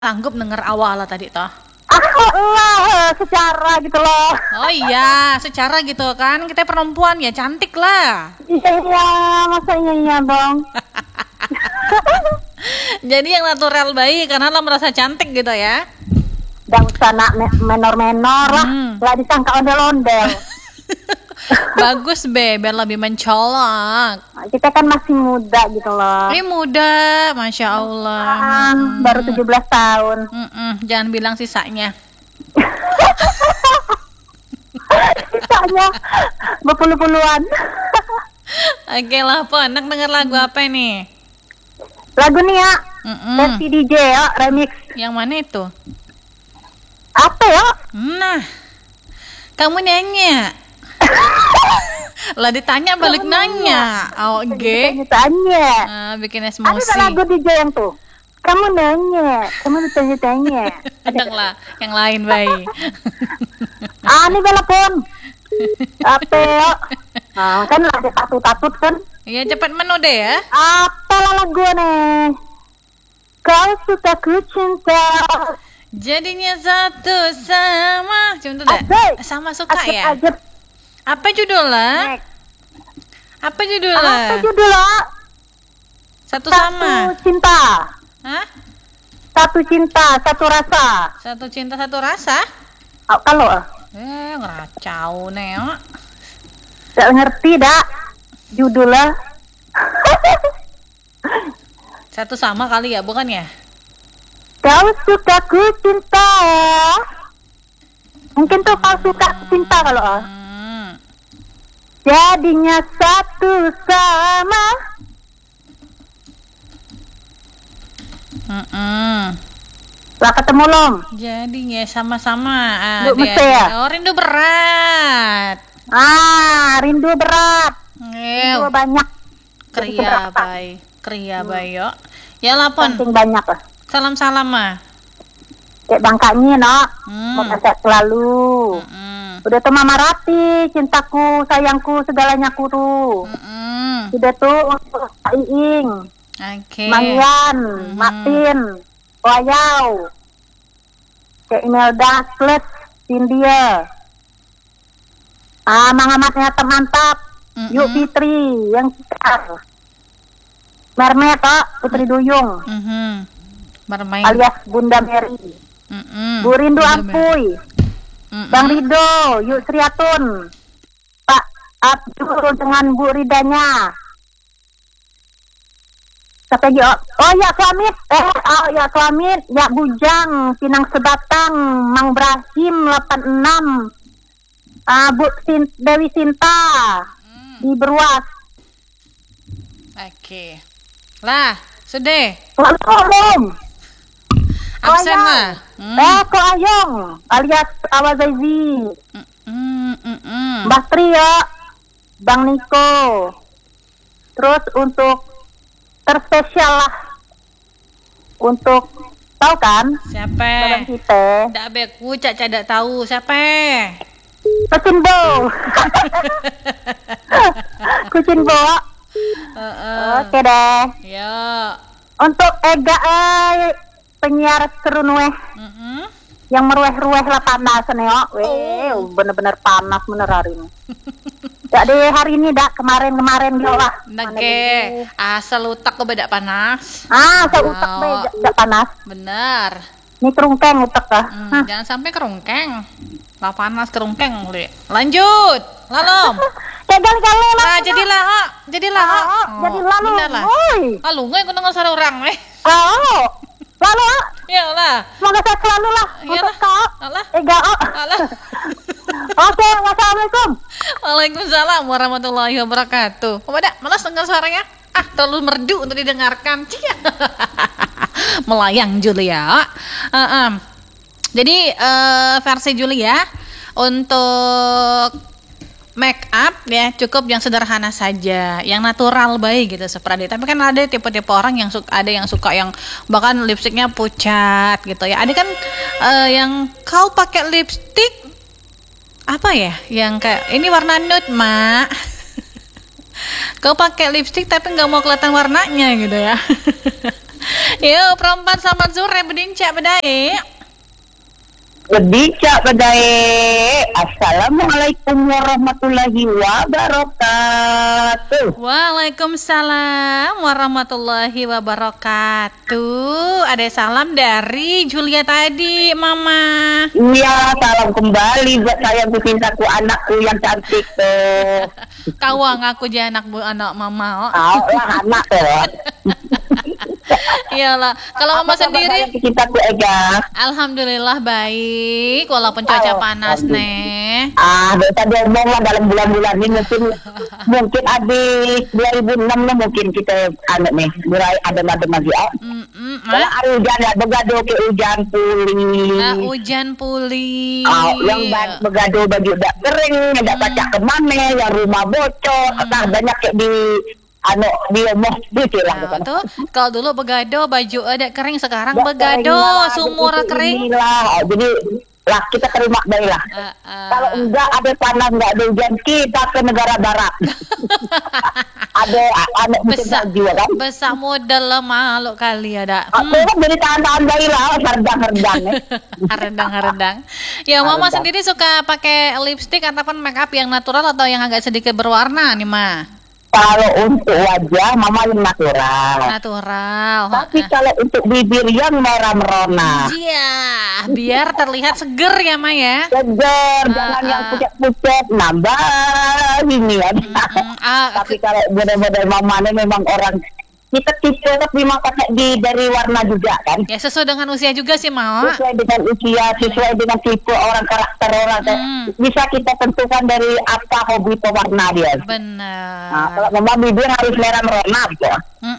Sanggup denger awal lah tadi toh. Allah, secara gitu loh. Oh iya, secara gitu kan. Kita perempuan ya cantik lah. Iya, masa iya dong. Jadi yang natural baik karena lo merasa cantik gitu ya. Gak usah nak menor-menor lah. Lah disangka ondel-ondel. Bagus be, biar lebih mencolok. Kita kan masih muda gitu loh. Ini muda, Masya Allah. Baru 17 tahun. Jangan bilang sisanya. Sisanya berpuluh-puluhan. Oke lah, Po. Enak denger lagu apa nih? Lagu nih ya, versi DJ ya, remix. Yang mana itu? Apa ya? Nah, kamu nanya. Lah ditanya balik nanya. Oke. Ditanya. Bikin Ada emosi. lagu DJ yang tuh. Kamu nanya, kamu ditanya-tanya. Ada lah, yang lain baik. Ini telepon. Apa ya? Kan ada tatut-tatut kan? Iya cepat menu deh ya. Apa lagu nih? Kau suka ku cinta. Jadinya satu sama. Cuma tuh dah. Sama suka ya. Apa judulnya? Apa judulnya? Satu sama. Satu cinta. Hah? Satu cinta, satu rasa. Satu cinta satu rasa? Kalau ngeracau neo. gak ngerti dak judulnya. Satu sama kali ya, bukan ya? Kau suka ku cinta. Mungkin tuh kau suka cinta kalau jadinya satu sama. Lah ketemu lom. Jadinya sama-sama. Mesti ya? Oh, rindu berat. Rindu berat. Rindu banyak. Kriya bay yo. Ya lapon. Penting banyak lah. Salam-salam mah. Kayak bangkanya no. Mau sehat selalu. Udah tuh Mama Rati, cintaku, sayangku, segalanya ku tuh. Udah tuh untuk Pak Iing, Mangyan, Martin, Wayau, kayak Imelda, Kles, India. Mangamatnya mantap. Yuk Fitri, yang kita. Mermet, Putri Duyung. Mermaid. Alias Bunda Mary. Bu Rindu Ampuy. Bang Rido, Yuk Sriatun, Pak Abdul dengan Bu Ridanya. Siapa lagi? Oh ya Klamit, ya Klamit, ya Bujang, Pinang Sebatang, Mang Brahim 86, Bu Dewi Sinta di Beruas. Oke. Lah, sudah. Belum. Absen lah. Ko Ayong alias Awazaizi. Mbak Tri ya, Bang Niko. Terus untuk terspesial lah, untuk tahu kan? Siapa? Barang kita. Dak beku Caca dak tahu siapa. Kucinbo. Kucinbo. Oke deh. Ya. Untuk Ega penyiar seru nueh. Yang merueh-rueh lah panas nih, bener-bener panas bener hari ini. Jadi hari ini kemarin gitu lah. Nage, asal utak kok beda panas. Saya utak beda panas. Bener. Ini kerungkeng utak lah. Jangan sampai kerungkeng. Lah panas kerungkeng, Li. Lanjut. Lalom. Kali-kali lah. Jadilah, Jadilah lu. Bener lah. Lalu nggak ikut dengar suara orang, Lalu ya lah. Semoga sehat selalu lah. Untuk kau Ega. Oke, wassalamualaikum. Waalaikumsalam warahmatullahi wabarakatuh. Pada malas dengar suaranya. Terlalu merdu untuk didengarkan. Melayang Julia. Jadi versi Julia untuk make up ya cukup yang sederhana saja, yang natural baik gitu seperti. Tapi kan ada tipe-tipe orang yang ada yang suka yang bahkan lipstiknya pucat gitu ya. Ada kan yang kau pakai lipstik apa ya? Yang kayak ini warna nude, Mak. Kau pakai lipstik tapi nggak mau kelihatan warnanya gitu ya. Yuk, perempuan selamat sore bedincak bedai. Berdicak badai. Assalamualaikum warahmatullahi wabarakatuh. Waalaikumsalam warahmatullahi wabarakatuh. Ada salam dari Julia tadi, Mama. Iya, salam kembali buat sayangku cintaku anakku yang cantik tuh. Kawang aku jadi anak Mama. Lah anak tuh. Iyalah. Kalau Mama sendiri, Cintaku Ega. alhamdulillah baik, walaupun cuaca panas nih. Tadi omong lah dalam bulan-bulan ini mungkin habis 2006 lah mungkin kita nih mulai ada lagi. Kalau ada hujan ya begado ke hujan pulih. Hujan pulih. Yang begado baju udah kering, nggak baca kemana, yang rumah bocor, banyak kayak di masjid lah. Tuh, kalau dulu begado baju ada kering, sekarang begado sumur kering. Jadi lah kita terima baik lah. Kalau enggak ada panas, enggak ada hujan, kita ke negara barat. Ada anak besar juga kan. Besar modal lah malu kali ada. Aku kan dari tahan-tahan baik lah, hardang-hardang. Hardang-hardang. Ya, Mama sendiri suka pakai lipstick ataupun make up yang natural atau yang agak sedikit berwarna nih, Ma? Kalau untuk wajah, Mama yang natural. Natural. Tapi kalau untuk bibir yang merah merona. Iya, biar terlihat seger ya, Ma ya. Seger, jangan yang pucat-pucat, nambah ini ya. Tapi kalau model-model Mama ini memang orang kita tipe tapi memang pakai dari warna juga kan. Ya sesuai dengan usia juga sih, Ma. Sesuai dengan usia, sesuai dengan tipe orang, karakter orang. Bisa kita tentukan dari apa hobi pewarna dia. Benar. Kalau Mama bibir harus merah merona gitu.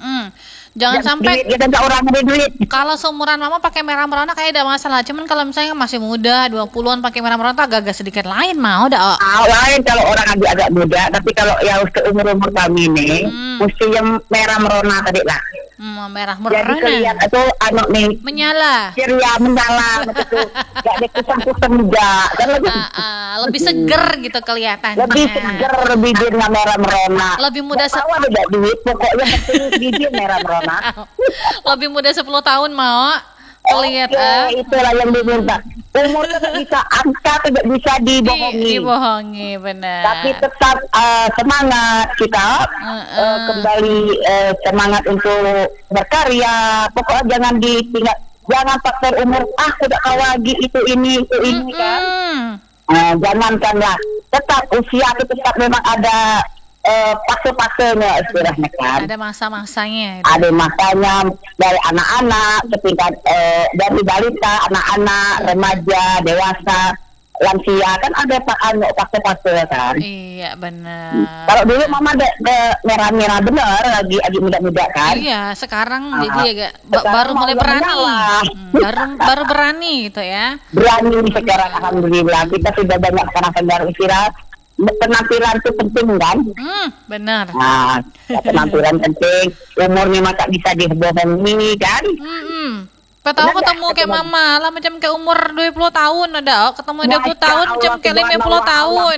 Jangan sampai kita nggak orang ada duit. Kalau seumuran Mama pakai merah merona kayak ada masalah. Cuman kalau misalnya masih muda 20-an pakai merah merona tuh agak-agak sedikit lain, mau dah. Lain kalau orang agak muda, tapi kalau yang umur kami ini mesti yang merah merona tadi lah. Merah Jadi merona. kelihatan itu anak nih Menyala. ceria menyala begitu. Gak ada kusam-kusam juga. Kan lebih seger gitu kelihatannya. lebih seger, bibirnya merah merona. Lebih muda tahu ada duit, pokoknya penting bibir merah merona. Lebih muda 10 tahun, mau lihat itulah yang diminta. Umur tidak bisa angka, tidak bisa dibohongi. Dibohongi, benar. Tapi tetap semangat kita kembali semangat untuk berkarya. Pokoknya jangan ditinggal, jangan faktor umur. Tidak tahu lagi itu ini kan. Jangankanlah. Tetap usia itu tetap memang ada fase-fasenya istilahnya kan. Ada masa-masanya. Ada masanya dari anak-anak, setingkat dari balita, anak-anak, remaja, dewasa, lansia kan ada fase-fase kan. Iya benar. Kalau dulu Mama ada merah-merah benar lagi muda-muda kan. Iya sekarang jadi agak baru mulai berani. Baru berani gitu ya. Berani sekarang alhamdulillah kita sudah banyak sekarang istirahat. Penampilan itu penting kan? Benar. Penampilan penting. Umurnya masa bisa dibohongi kan? Ketemu kayak Mama lah macam kayak umur 20 tahun ada. Ketemu 20 tahun macam kayak 50 tahun.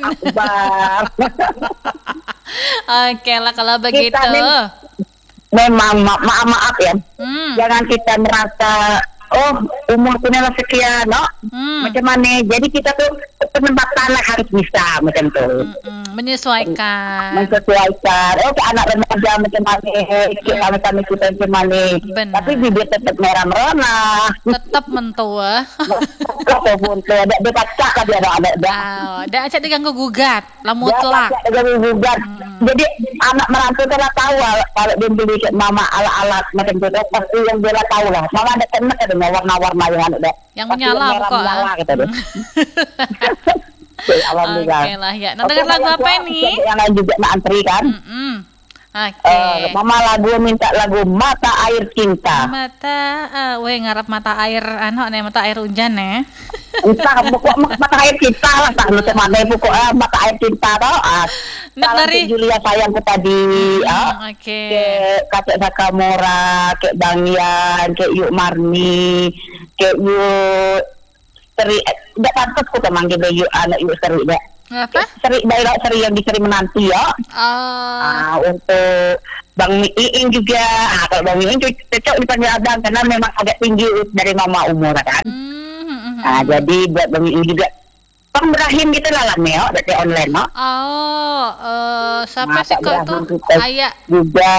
Oke lah kalau begitu. Memang maaf ya. Jangan kita merasa umurku nih sekian, macam mana? Jadi kita tuh penempatan harus bisa macam tuh. Menyesuaikan. Anak remaja macam mana? Kami kita macam mana? Tapi bibir tetap merah merona. Tetap mentua. Ada baca kan dia ada. Ada aja diganggu gugat, lah mutlak. Diganggu gugat. Jadi anak merantau kan tahu kalau dia beli Mama alat-alat macam itu pasti yang dia tahu lah. Mama ada kena ada warna-warna yang ada. Yang menyala pokoknya. Gitu deh. Alhamdulillah. Oke lah ya. Nah, dengar lagu apa ini? Yang lain juga nak antri kan? Oke. Mama minta lagu Mata Air Cinta. Ngarap mata air mata air hujan ya. Entah pokok mata air cinta lah tak macam mana pokoknya mata air cinta toh. Dari Julia sayangku tadi. Oke. Kakek Sakamora, Kek Bang Yan, Kek Yuk Marni, Kek Yuk Seri. Enggak pantas ku manggil Yuk anak Yuk Seri deh. Apa? Daerah Seri yang diseri menanti ya. Untuk Bang Iing juga. Kalau Bang Iing cocok dipanggil abang karena memang agak tinggi dari mama umur kan. Jadi buat Bang Iing juga. Bang Ibrahim gitu lah Neo, dari online no. Siapa sih kok tuh? Ayah juga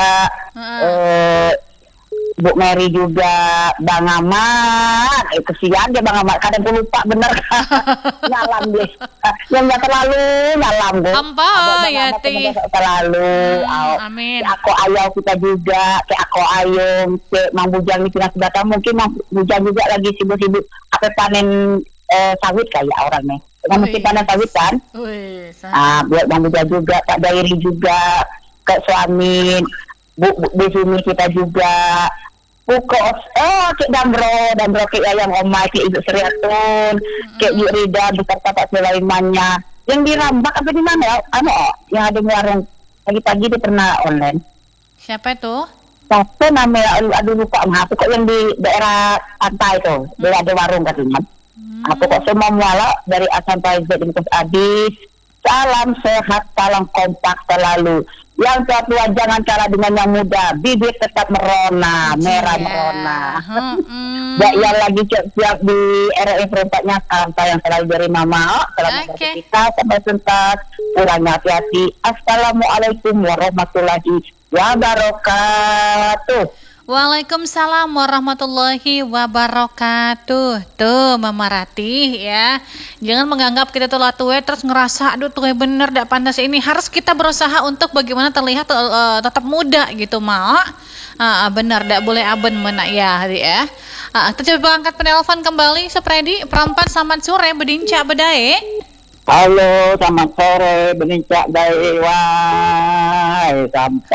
Bu Mary juga, Bang Ahmad, kesian dia Bang Ahmad, kadang gue lupa bener. Nyalam dia, yang gak terlalu nyalam gue. Ampun ya ti. Terlalu, amin. Aku Ayau kita juga, kayak aku Ayung, kayak Mang Bujang di Pinas Batam, mungkin Mang Bujang juga lagi sibuk-sibuk apa panen sawit kayak orangnya. Dengan mesti panen sawit kan? Buat Mang Bujang juga, Kak Dairi juga, Kak Suamin, Bu Sumi kita juga. Pukos, Cik Damro Cik Ayang Omai, Cik Ibu Seriatun, Cik Ibu Rida, beserta Pak Sulaimannya. Yang di Rambak apa di mana ya? Yang ada warung pagi-pagi dia pernah online. Siapa itu? Siapa namanya? Aduh lupa. Pokok yang di daerah pantai tuh, dia ada warung katanya. Pokok semua muala dari A sampai Z Terus Adis. Salam sehat, salam kompak selalu. Yang tua jangan kalah dengan yang muda. Bibir tetap merona, merah merona. Yang lagi siap di RRI perempatnya salam sayang selalu dari mama. Selamat kita sampai tuntas. Kurangnya hati-hati. Assalamualaikum warahmatullahi wabarakatuh. Waalaikumsalam warahmatullahi wabarakatuh. Tuh Mama Ratih ya. Jangan menganggap kita tuh tua terus ngerasa aduh tua bener dak pantas ini. Harus kita berusaha untuk bagaimana terlihat tetap muda gitu Mak. Benar dak boleh aben menak ya. Kita coba angkat penelpon kembali Sepredi. Perempat selamat sore bedincak bedae. Halo, selamat sore, benincak dari wai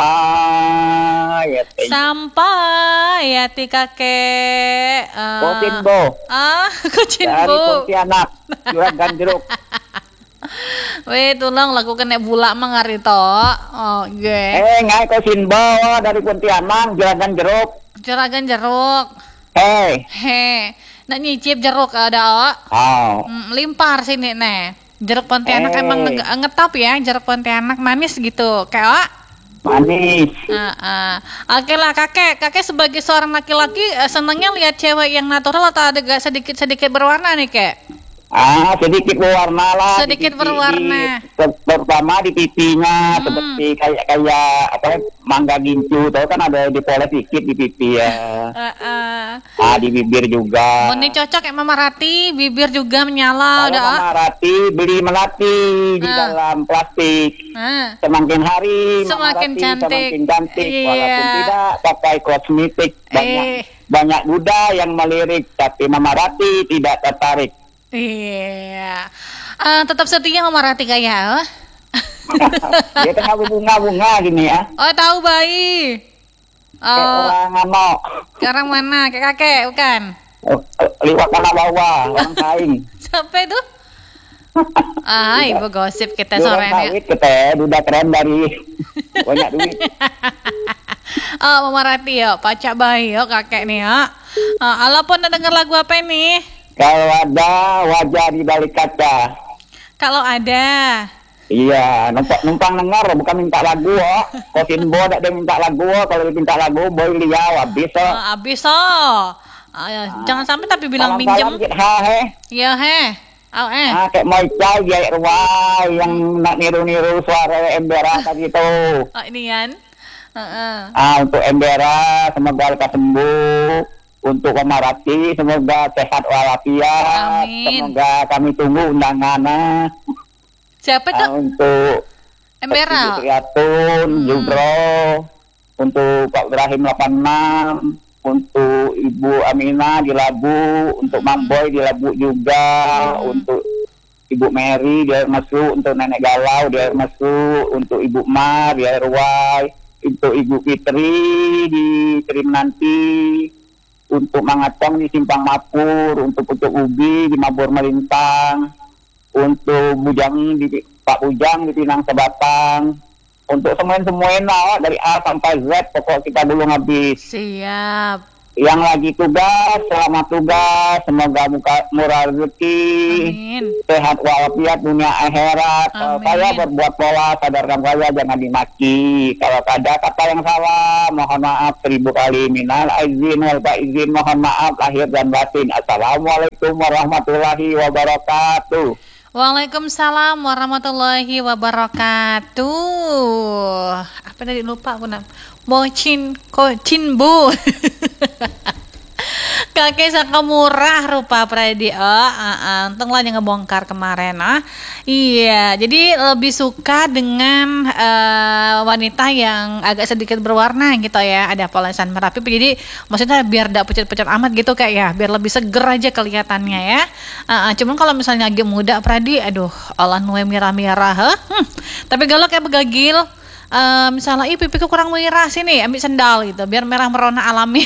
sampai ya ti kakek. Kocinbo. Kocinbo. Dari Pontianak, Juragan Jeruk. Tulang lagu kena bulak mangari to. Ngai Kocinbo dari Pontianak, Juragan Jeruk. Juragan Jeruk. Nak nyicip jeruk ada. Limpar sini nih. Jeruk Pontianak emang ngetop ya, jeruk Pontianak manis gitu, kayak manis. Oke lah kakek sebagai seorang laki-laki senangnya lihat cewek yang natural atau ada gak sedikit berwarna nih kek? Sedikit berwarna lah. Sedikit berwarna. Terutama di pipinya seperti kayak apa mangga gincu, tahu kan ada dipoles sedikit di pipi ya. Di bibir juga. Ini cocok ya Mama Rati, bibir juga menyala. Kalau Mama Rati beli melati di dalam plastik. Semakin hari semakin cantik. Walaupun tidak pakai kosmetik. Banyak Buddha yang melirik, tapi Mama Rati tidak tertarik. Iya. Tetap setia Mama Rati kayak. Dia tengah bunga-bunga gini ya. Tahu bayi. Orang mana? Kayak kakek bukan? Liwat kana bawah, orang saing. Siapa itu? Ibu gosip kita sorenya. Duit kita, udah keren dari banyak duit. Mama Rati yo, pacak bayi yo kakek nih ya. Alapun denger lagu apa ini? Kalau ada wajah di balik kaca. Kalau ada. Iya, numpang dengar bukan minta lagu kok. Kocinbo dak dia minta lagu, kalau dia minta lagu boy liau habis kok. Habis jangan sampai tapi bilang minjem. Iya kayak Moica dia ruai yang nak niru-niru suara Embera tadi itu. Ini kan. Untuk Embera semoga lekas sembuh. Untuk Mama Rati semoga sehat walafiat. Semoga kami tunggu undangannya. Siapa itu? Untuk Embera. Triatun, Jubro. Untuk Pak Ibrahim 86. Untuk Ibu Aminah di Labu. Untuk Mang Boy di Labu juga. Untuk Ibu Mary di Air Mesu. Untuk Nenek Galau di Air Mesu. Untuk Ibu Mar di Air Ruai. Untuk Ibu Fitri di Trinanti. Untuk Mangatong di Simpang Mapur, untuk Pucuk Ubi di Mabur Melintang, untuk Pak Bujang di Pinang Sebatang, untuk semuanya dari A sampai Z, pokok kita belum habis. Siap. Yang lagi tugas, selamat tugas, semoga murah rezeki, Amin. sehat walafiat dunia akhirat. Kalau Amin. saya berbuat pola, sadarkan saya jangan dimaki. Kalau ada kata yang salah, mohon maaf 1000 kali. Minal aizin wal faizin, mohon maaf lahir dan batin. Assalamualaikum warahmatullahi wabarakatuh. Waalaikumsalam warahmatullahi wabarakatuh. Apa tadi lupa aku Cinbu. Kakek Sakamurah rupa Pradi. Untung lah yang ngebongkar kemarin. Iya, jadi lebih suka dengan wanita yang agak sedikit berwarna gitu ya. Ada polesan merapi. Jadi maksudnya biar gak pucat-pucat amat gitu kayak ya, biar lebih seger aja kelihatannya ya. Cuman kalau misalnya agak muda Pradi, aduh, Allah nuwe mirah-mirah. Tapi galak kayak begagil. Misalnya pipiku kurang merah sini ambil sendal gitu biar merah merona alami.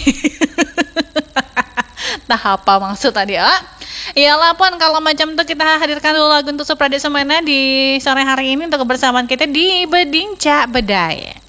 Nah apa maksud tadi Iyalah pun kalau macam itu kita hadirkan dulu lagu untuk Supradi Semena di sore hari ini untuk kebersamaan kita di Beding Cak Bedai.